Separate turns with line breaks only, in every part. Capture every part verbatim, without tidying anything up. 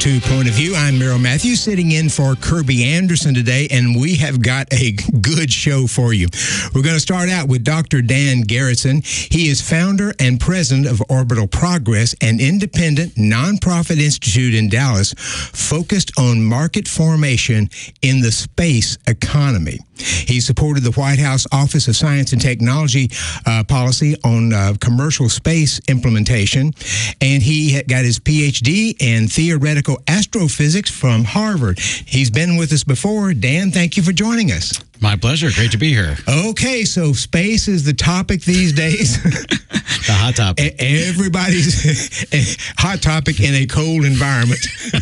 to Point of View. I'm Merrill Matthews, sitting in for Kirby Anderson today, and we have got a good show for you. We're going to start out with Doctor Dan Garretson. He is founder and president of Orbital Progress, an independent nonprofit institute in Dallas focused on market formation in the space economy. He supported the White House Office of Science and Technology uh, policy on uh, commercial space implementation, and he got his P H D in theoretical astrophysics from Harvard. He's been with us before. Dan, thank you for joining us.
My pleasure. Great to be here.
Okay, so space is the topic these days.
The hot topic.
Everybody's hot topic in a cold environment.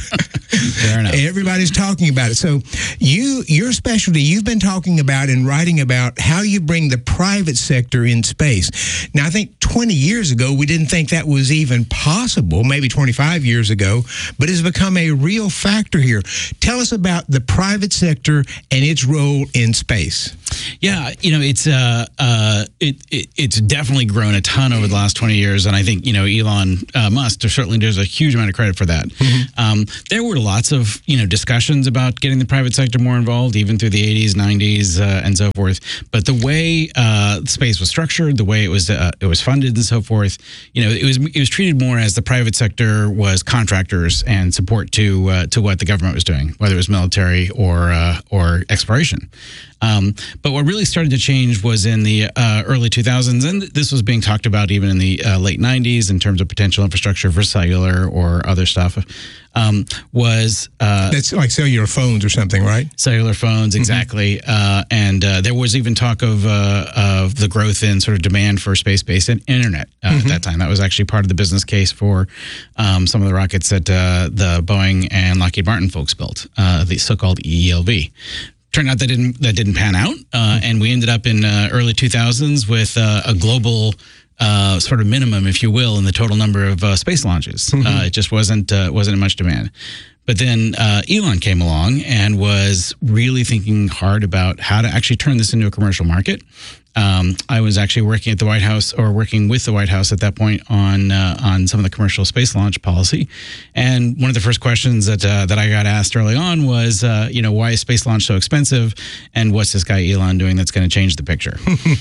Fair enough.
Everybody's talking about it. So you, your specialty, you've been talking about and writing about how you bring the private sector in space. Now, I think twenty years ago, we didn't think that was even possible, maybe twenty-five years ago, but it's become a real factor here. Tell us about the private sector and its role in space.
Yeah, you know, it's uh, uh, it, it it's definitely grown a ton over the last twenty years, and I think, you know, Elon uh, Musk certainly deserves a huge amount of credit for that. Mm-hmm. Um, there were lots of, you know, discussions about getting the private sector more involved, even through the eighties, nineties, uh, and so forth. But the way uh, space was structured, the way it was uh, it was funded, and so forth, you know, it was it was treated more as the private sector was contractors and support to uh, to what the government was doing, whether it was military or uh, or exploration. Um, but what really started to change was in the uh, early two thousands, and this was being talked about even in the uh, late nineties in terms of potential infrastructure for cellular or other stuff, um, was... Uh,
That's like cellular phones or something, right?
Cellular phones, exactly. Mm-hmm. Uh, and uh, there was even talk of, uh, of the growth in sort of demand for space-based internet uh, mm-hmm. at that time. That was actually part of the business case for um, some of the rockets that uh, the Boeing and Lockheed Martin folks built, uh, the so-called E E L V. Turned out that didn't that didn't pan out, uh, and we ended up in uh, early two thousands with uh, a global uh, sort of minimum, if you will, in the total number of uh, space launches. Mm-hmm. Uh, it just wasn't uh, wasn't much demand. But then uh, Elon came along and was really thinking hard about how to actually turn this into a commercial market. Um, I was actually working at the White House, or working with the White House at that point on uh, on some of the commercial space launch policy. And one of the first questions that uh, that I got asked early on was, uh, you know, why is space launch so expensive, and what's this guy Elon doing that's going to change the picture?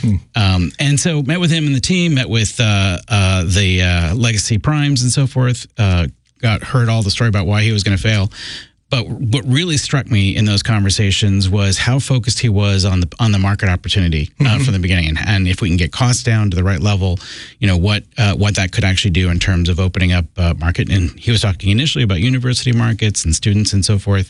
um, and so met with him and the team, met with uh, uh, the uh, legacy primes and so forth. Uh, got heard all the story about why he was going to fail. But what really struck me in those conversations was how focused he was on the on the market opportunity uh, mm-hmm. from the beginning, and, and if we can get costs down to the right level, you know, what uh, what that could actually do in terms of opening up uh, market. And he was talking initially about university markets and students and so forth.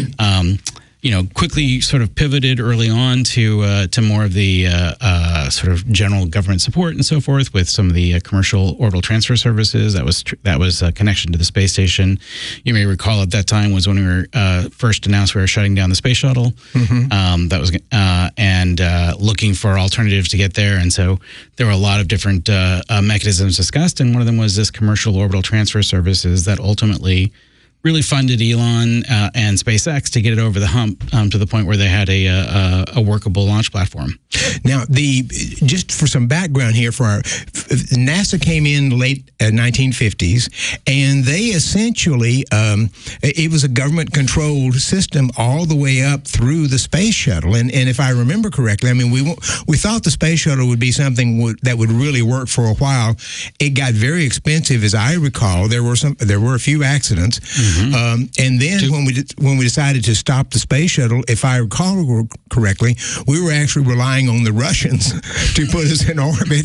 Um, you know, quickly sort of pivoted early on to uh, to more of the uh, uh, sort of general government support and so forth with some of the uh, commercial orbital transfer services. That was tr- that was a connection to the space station. You may recall at that time was when we were uh, first announced we were shutting down the space shuttle. Mm-hmm. Um, that was uh, and uh, looking for alternatives to get there. And so there were a lot of different uh, uh, mechanisms discussed, and one of them was this commercial orbital transfer services that ultimately really funded Elon uh, and SpaceX to get it over the hump um, to the point where they had a, a, a workable launch platform.
Now, the just for some background here, for our NASA came in late uh, nineteen fifties, and they essentially um, it was a government-controlled system all the way up through the space shuttle. And and if I remember correctly, I mean we we thought the space shuttle would be something would, that would really work for a while. It got very expensive, as I recall. There were some there were a few accidents. Mm-hmm. Um, and then when we did, when we decided to stop the space shuttle, if I recall correctly, we were actually relying on the Russians to put us in orbit,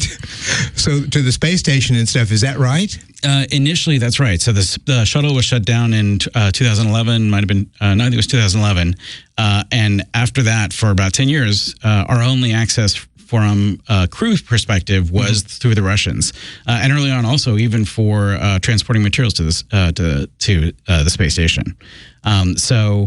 so to the space station and stuff. Is that right?
Uh, initially, that's right. So the, the shuttle was shut down in uh, two thousand eleven. Might have been uh, no, I think it was two thousand eleven. Uh, and after that, for about ten years, uh, our only access from a crew perspective was mm-hmm. through the Russians, uh, and early on also even for uh, transporting materials to this uh, to to uh, the space station. Um, so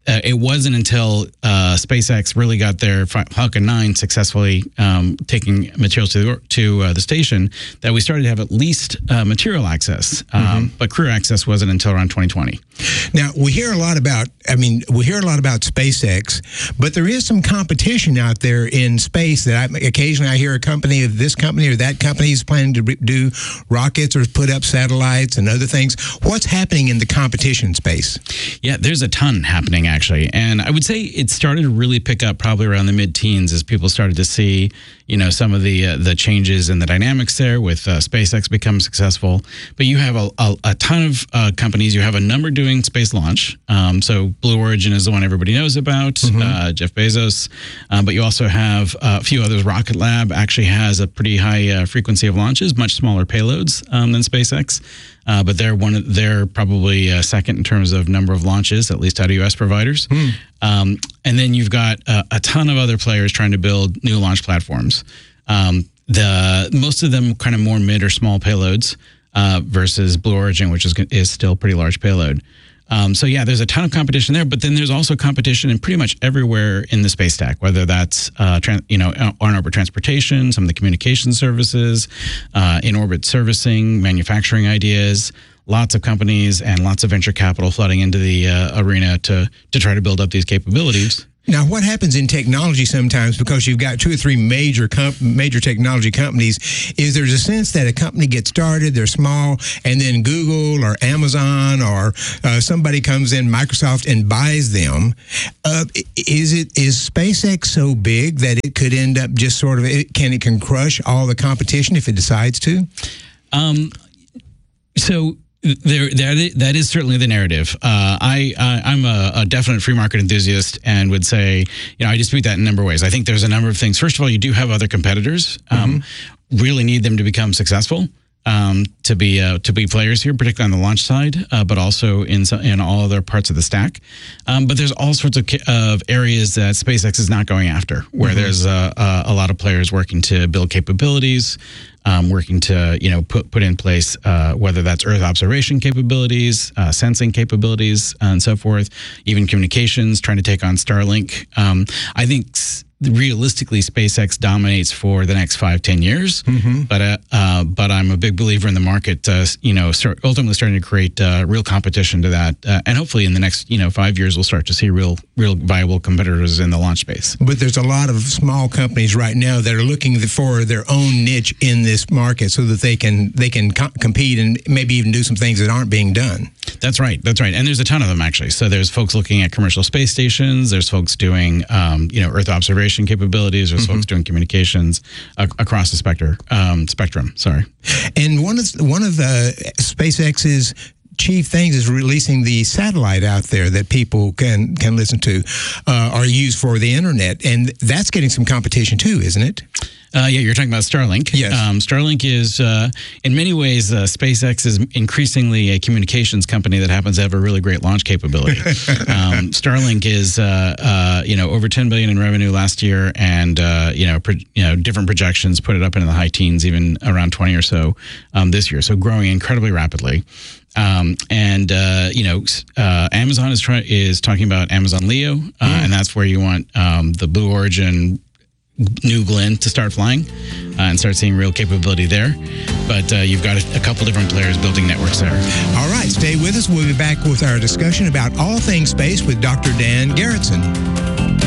uh, it wasn't until uh, SpaceX really got their Falcon nine successfully um, taking materials to the, to uh, the station that we started to have at least uh, material access. Um, mm-hmm. But crew access wasn't until around twenty twenty.
Now, we hear a lot about, I mean, we hear a lot about SpaceX, but there is some competition out there in space that I, occasionally I hear a company of this company or that company is planning to re- do rockets or put up satellites and other things. What's happening in the competition space?
Yeah, there's a ton happening, actually. And I would say it started to really pick up probably around the mid-teens as people started to see, you know, some of the uh, the changes in the dynamics there with uh, SpaceX become successful. But you have a, a, a ton of uh, companies. You have a number doing space launch. Um, so Blue Origin is the one everybody knows about, mm-hmm. uh, Jeff Bezos. Um, but you also have uh, a few others. Rocket Lab actually has a pretty high uh, frequency of launches, much smaller payloads um, than SpaceX. Uh, but they're one. Of, they're probably uh, second in terms of number of launches, at least out of U S providers. Hmm. Um, and then you've got uh, a ton of other players trying to build new launch platforms. Um, the most of them kind of more mid or small payloads uh, versus Blue Origin, which is is still pretty large payload. Um, so yeah, there's a ton of competition there, but then there's also competition in pretty much everywhere in the space stack, whether that's uh, tran- you know on-orbit transportation, some of the communication services, uh, in-orbit servicing, manufacturing ideas. Lots of companies and lots of venture capital flooding into the uh, arena to to try to build up these capabilities.
Now, what happens in technology sometimes, because you've got two or three major com- major technology companies, is there's a sense that a company gets started, they're small, and then Google or Amazon or uh, somebody comes in, Microsoft, and buys them. Uh, is it is SpaceX so big that it could end up just sort of, it, can it can crush all the competition if it decides to?
Um, so... There, there, that is certainly the narrative. Uh, I, I, I'm a, a definite free market enthusiast and would say, you know, I dispute that in a number of ways. I think there's a number of things. First of all, you do have other competitors. Um, mm-hmm. Really need them to become successful um, to be uh, to be players here, particularly on the launch side, uh, but also in some, in all other parts of the stack. Um, but there's all sorts of, of areas that SpaceX is not going after, where mm-hmm. there's a, a, a lot of players working to build capabilities. Um, working to, you know, put put in place uh, whether that's Earth observation capabilities, uh, sensing capabilities, and so forth, even communications, trying to take on Starlink. Um, I think s- realistically, SpaceX dominates for the next five, ten years. Mm-hmm. But uh, uh, but I'm a big believer in the market, uh, you know, start ultimately starting to create uh, real competition to that, uh, and hopefully in the next, you know, five years we'll start to see real real viable competitors in the launch space.
But there's a lot of small companies right now that are looking for their own niche in this market so that they can they can co- compete and maybe even do some things that aren't being done.
That's right. That's right. And there's a ton of them, actually. So there's folks looking at commercial space stations. There's folks doing, um, you know, Earth observation capabilities. There's mm-hmm. folks doing communications uh, across the spectrum. Um, spectrum. Sorry.
And one of one of uh, SpaceX's chief things is releasing the satellite out there that people can can listen to, uh, or use for the internet, and that's getting some competition too, isn't it?
Uh, yeah, you're talking about Starlink.
Yes.
Um, Starlink is, uh, in many ways, uh, SpaceX is increasingly a communications company that happens to have a really great launch capability. um, Starlink is, uh, uh, you know, over ten billion dollars in revenue last year, and uh, you know, pro- you know, different projections put it up into the high teens, even around twenty or so um, this year. So growing incredibly rapidly. Um, and, uh, you know, uh, Amazon is try- is talking about Amazon Leo, uh, mm. and that's where you want um, the Blue Origin New Glenn to start flying uh, and start seeing real capability there. But uh, you've got a, a couple different players building networks there.
All right, stay with us. We'll be back with our discussion about all things space with Doctor Dan Garretson.